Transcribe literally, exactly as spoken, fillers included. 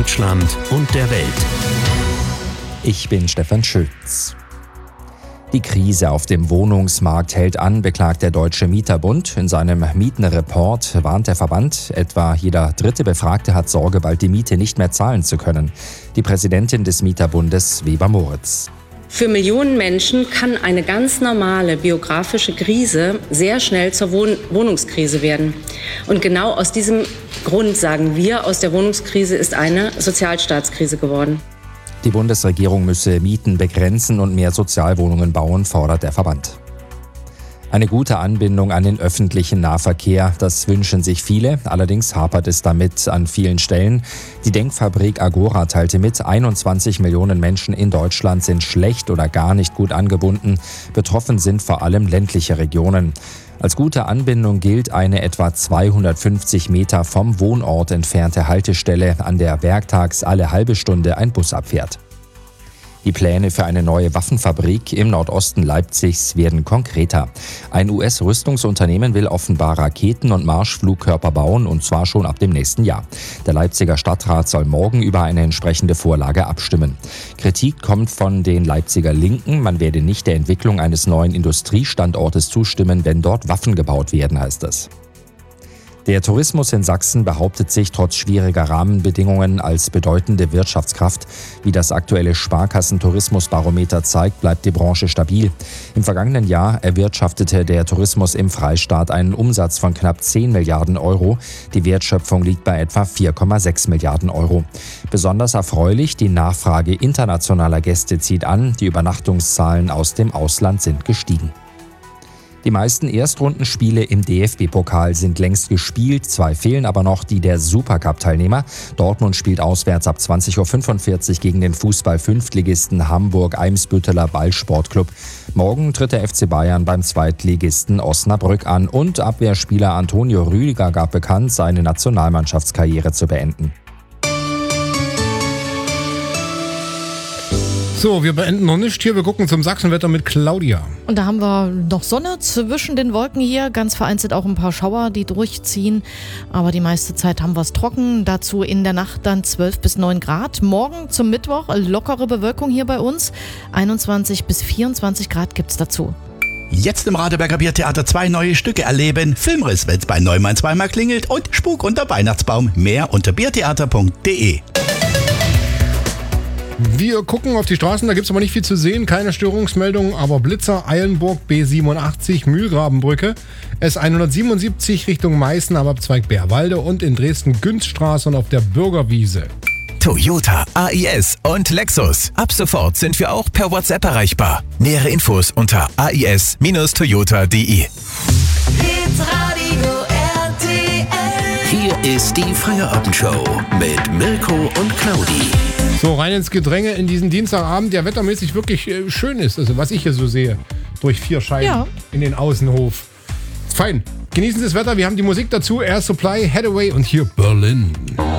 Deutschland und der Welt. Ich bin Stefan Schütz. Die Krise auf dem Wohnungsmarkt hält an, beklagt der Deutsche Mieterbund. In seinem Mietenreport warnt der Verband, etwa jeder dritte Befragte hat Sorge, bald die Miete nicht mehr zahlen zu können. Die Präsidentin des Mieterbundes, Weber Moritz. Für Millionen Menschen kann eine ganz normale biografische Krise sehr schnell zur Wohn- Wohnungskrise werden. Und genau aus diesem Grund sagen wir, aus der Wohnungskrise ist eine Sozialstaatskrise geworden. Die Bundesregierung müsse Mieten begrenzen und mehr Sozialwohnungen bauen, fordert der Verband. Eine gute Anbindung an den öffentlichen Nahverkehr, das wünschen sich viele. Allerdings hapert es damit an vielen Stellen. Die Denkfabrik Agora teilte mit, einundzwanzig Millionen Menschen in Deutschland sind schlecht oder gar nicht gut angebunden. Betroffen sind vor allem ländliche Regionen. Als gute Anbindung gilt eine etwa zweihundertfünfzig Meter vom Wohnort entfernte Haltestelle, an der werktags alle halbe Stunde ein Bus abfährt. Die Pläne für eine neue Waffenfabrik im Nordosten Leipzigs werden konkreter. Ein U S-Rüstungsunternehmen will offenbar Raketen und Marschflugkörper bauen, und zwar schon ab dem nächsten Jahr. Der Leipziger Stadtrat soll morgen über eine entsprechende Vorlage abstimmen. Kritik kommt von den Leipziger Linken. Man werde nicht der Entwicklung eines neuen Industriestandortes zustimmen, wenn dort Waffen gebaut werden, heißt es. Der Tourismus in Sachsen behauptet sich trotz schwieriger Rahmenbedingungen als bedeutende Wirtschaftskraft. Wie das aktuelle Sparkassen-Tourismusbarometer zeigt, bleibt die Branche stabil. Im vergangenen Jahr erwirtschaftete der Tourismus im Freistaat einen Umsatz von knapp zehn Milliarden Euro. Die Wertschöpfung liegt bei etwa vier Komma sechs Milliarden Euro. Besonders erfreulich, die Nachfrage internationaler Gäste zieht an. Die Übernachtungszahlen aus dem Ausland sind gestiegen. Die meisten Erstrundenspiele im D F B-Pokal sind längst gespielt, zwei fehlen aber noch, die der Supercup-Teilnehmer. Dortmund spielt auswärts ab zwanzig Uhr fünfundvierzig gegen den Fußball-Fünftligisten Hamburg-Eimsbütteler Ballsportclub. Morgen tritt der F C Bayern beim Zweitligisten Osnabrück an und Abwehrspieler Antonio Rüdiger gab bekannt, seine Nationalmannschaftskarriere zu beenden. So, wir beenden noch nicht hier. Wir gucken zum Sachsenwetter mit Claudia. Und da haben wir noch Sonne zwischen den Wolken hier. Ganz vereinzelt auch ein paar Schauer, die durchziehen. Aber die meiste Zeit haben wir es trocken. Dazu in der Nacht dann zwölf bis neun Grad. Morgen zum Mittwoch lockere Bewölkung hier bei uns. einundzwanzig bis vierundzwanzig Grad gibt's dazu. Jetzt im Radeberger Biertheater zwei neue Stücke erleben. Filmriss, wenn's bei Neumann zweimal klingelt, und Spuk unter Weihnachtsbaum. Mehr unter biertheater punkt de. Wir gucken auf die Straßen, da gibt es aber nicht viel zu sehen, keine Störungsmeldungen, aber Blitzer, Eilenburg, B siebenundachtzig, Mühlgrabenbrücke, S hundertsiebenundsiebzig Richtung Meißen am Abzweig Bärwalde und in Dresden Günzstraße und auf der Bürgerwiese. Toyota, A I S und Lexus. Ab sofort sind wir auch per WhatsApp erreichbar. Nähere Infos unter a i s Bindestrich toyota punkt de. Hier ist die Feierabendshow mit Mirko und Claudi. So, rein ins Gedränge in diesen Dienstagabend, der wettermäßig wirklich äh, schön ist, also was ich hier so sehe, durch vier Scheiben ja. in den Außenhof. Fein. Genießen Sie das Wetter, wir haben die Musik dazu, Air Supply, Hathaway und hier Berlin.